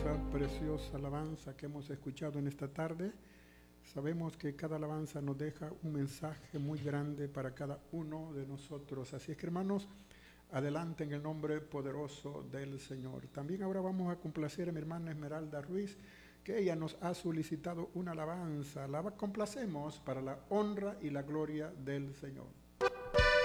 hermosa, preciosa alabanza que hemos escuchado en esta tarde. Sabemos que cada alabanza nos deja un mensaje muy grande para cada uno de nosotros. Así es que, hermanos, adelante en el nombre poderoso del Señor. También ahora vamos a complacer a mi hermana Esmeralda Ruiz, que ella nos ha solicitado una alabanza. La complacemos para la honra y la gloria del Señor.